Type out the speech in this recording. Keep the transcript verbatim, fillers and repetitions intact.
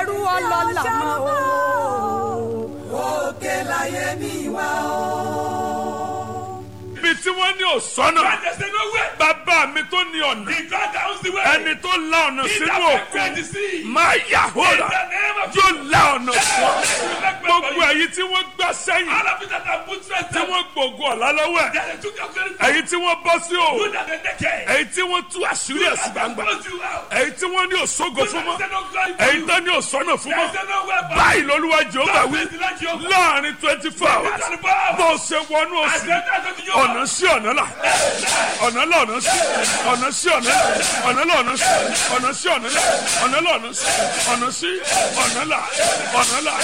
ṣẹrú ọlọ́lá mọ́ o. òkè láyé mi wá o. ibi tí wọ́n ní òsọ́nà bàbá mi tó ní ọ̀nà ẹni tó la ọ̀nà sínú òkun máa yà hóra yóò la ọ̀nà fún gbogbo èyí tí wọ́n gbà sẹ́yìn tí wọ́n gbogbo ọ̀la lọ́wọ́ ẹ̀ èyí tí wọ́n bọ́ sí o èyí tí wọ́n tú àṣírí ẹ̀sìn gbangba èyí tí wọ́n ní òṣogo fún mọ́ èyí tó ní òsọ́nà fún mọ́ báyìí lọ́lúwa Jèhófà wí láàrin twenty four hours bó ṣe wọnú oṣù ọ̀nà sí ọ̀nà là ọ̀nà là ọ̀nà sí ọ̀nà sí ọ̀nà ọ̀nà là ọ̀nà sí ọ̀nà sí ọ̀nà là ọ̀nà là ọ̀nà sí ọ̀nà sí ọ̀nà là ọ̀nà là.